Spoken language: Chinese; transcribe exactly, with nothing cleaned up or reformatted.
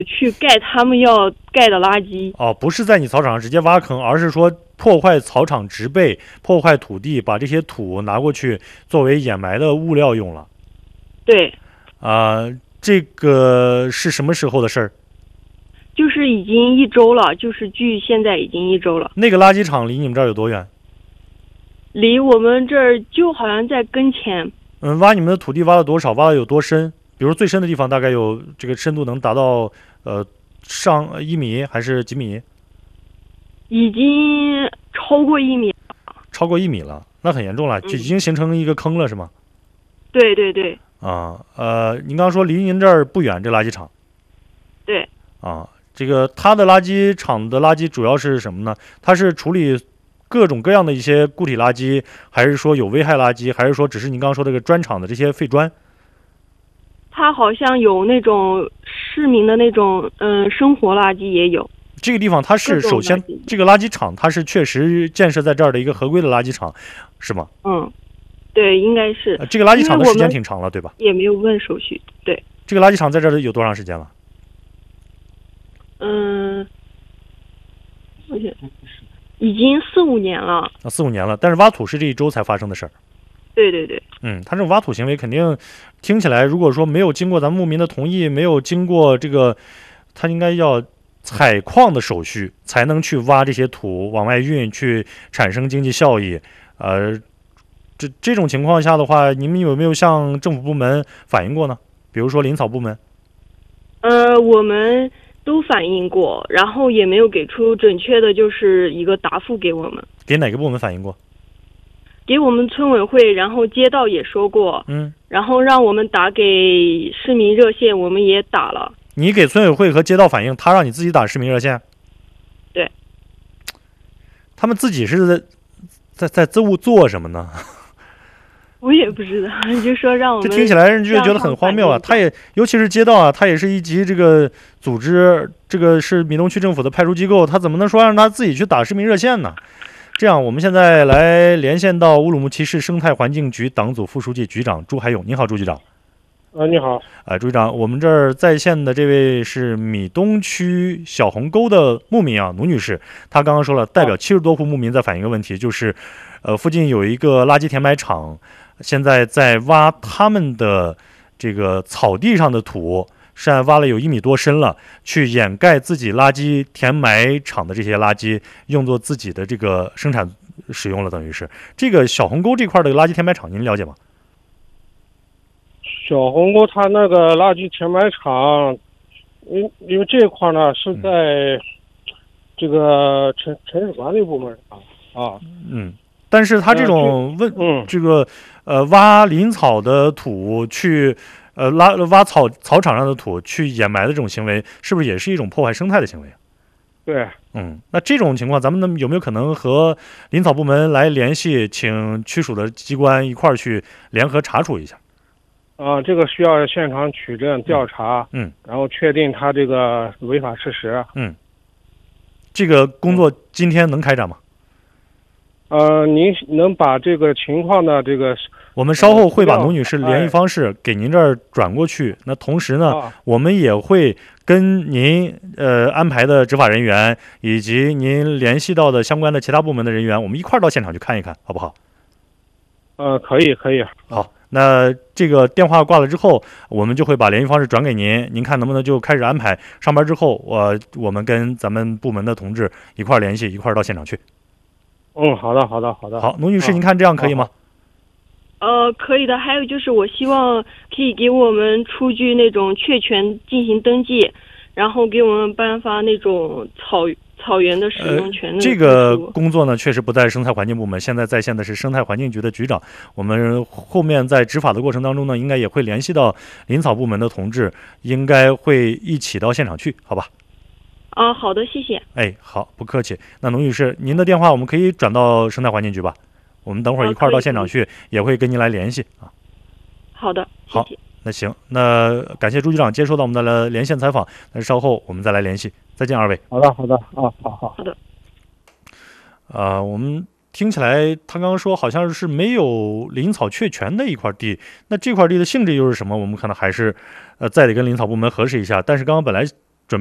去盖他们要盖的垃圾。 哦，不是在你草场上直接挖坑，而是说破坏草场植被，破坏土地，把这些土拿过去作为掩埋的物料用了。 对。 啊、呃，这个是什么时候的事儿？ 就是已经一周了，就是距现在已经一周了。 那个垃圾场离你们这儿有多远？ 离我们这儿就好像在跟前。 嗯，挖你们的土地挖了多少？挖了有多深？比如最深的地方大概有这个深度能达到呃上一米还是几米？ 已经超过一米了。 超过一米了，那很严重了，就已经形成一个坑了，是吗？ 对对对。 啊，呃，您刚刚说离您这儿不远，这垃圾场。 对。 啊，这个它的垃圾场的垃圾主要是什么呢？它是处理各种各样的一些固体垃圾，还是说有危害垃圾，还是说只是您刚刚说这个砖厂的这些废砖？ 它好像有那种市民的那种嗯生活垃圾也有。 这个地方它是首先这个垃圾场它是确实建设在这儿的一个合规的垃圾场，是吗？ 嗯，对，应该是。 呃、这个垃圾场的时间挺长了，对吧？ 也没有问手续。对。 这个垃圾场在这儿有多长时间了？ 嗯，我觉得已经四五年了。 啊，四五年了，但是挖土是这一周才发生的事儿。 对对对。 嗯，他这种挖土行为肯定听起来，如果说没有经过咱们牧民的同意，没有经过这个，他应该要采矿的手续，才能去挖这些土往外运，去产生经济效益。呃，这这种情况下的话，你们有没有向政府部门反映过呢？比如说林草部门。 呃，我们都反映过，然后也没有给出准确的，就是一个答复给我们。 给哪个部门反映过？ 给我们村委会，然后街道也说过， 嗯， 然后让我们打给市民热线，我们也打了。 你给村委会和街道反映，他让你自己打市民热线？ 对。 他们自己是在在在做做什么呢？ 我也不知道，就说让我们。 这听起来人就觉得很荒谬啊！他也，尤其是街道啊，他也是一级这个组织，这个是闽东区政府的派出机构，他怎么能说让他自己去打市民热线呢？这样，我们现在来连线到乌鲁木齐市生态环境局党组副书记、局长朱海勇。你好，朱局长。 呃，你好。 啊，朱局长，我们这儿在线的这位是闽东区小红沟的牧民啊，卢女士。她刚刚说了，代表七十多户牧民在反映一个问题，就是，呃，附近有一个垃圾填埋场，现在在挖他们的这个草地上的土。现在挖了有一米多深了，去掩盖自己垃圾填埋场的这些垃圾，用作自己的这个生产使用了，等于是这个小红沟这块的垃圾填埋场，您了解吗？ 小红沟它那个垃圾填埋场，因因为这块呢是在这个城城市管理部门上啊， 嗯，但是它这种问， 嗯， 这个呃挖林草的土去。呃，拉挖草草场上的土去掩埋的这种行为，是不是也是一种破坏生态的行为？ 对， 嗯，那这种情况，咱们呢有没有可能和林草部门来联系，请区属的机关一块儿去联合查处一下？ 啊，这个需要现场取证调查， 嗯， 然后确定他这个违法事实。 嗯，这个工作今天能开展吗？ 呃，您能把这个情况的这个， 我们稍后会把卢女士联系方式给您这儿转过去。那同时呢， 啊、 我们也会跟您呃安排的执法人员以及您联系到的相关的其他部门的人员，我们一块儿到现场去看一看，好不好？ 呃，可以，可以。 好，那这个电话挂了之后，我们就会把联系方式转给您，您看能不能就开始安排。上班之后，我我们跟咱们部门的同志一块儿联系，一块儿到现场去。 嗯，好的，好的，好的。 好，卢女士，您看这样可以吗？ 呃，可以的。还有就是，我希望可以给我们出具那种确权进行登记，然后给我们颁发那种草草原的使用权的、 呃。这个工作呢，确实不在生态环境部门，现在在线的是生态环境局的局长。我们后面在执法的过程当中呢，应该也会联系到林草部门的同志，应该会一起到现场去，好吧？ 啊，好的，谢谢。 哎，好，不客气。那农女士，您的电话我们可以转到生态环境局吧？我们等会儿一块儿到现场去，也会跟您来联系啊。 好的，谢谢。 好，那行，那感谢朱局长接受到我们的连线采访，那稍后我们再来联系。再见，二位。 好的，好的，啊，好好。 好的。 呃，我们听起来他刚刚说好像是没有林草确权的一块地，那这块地的性质又是什么？我们可能还是呃再得跟林草部门核实一下。但是刚刚本来